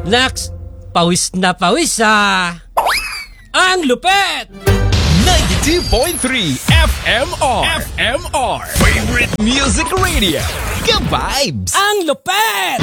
Naks, pawis na pawis Ang lupet! 92.3 FMR. Favorite Music Radio. Ka-vibes! Ang lupet!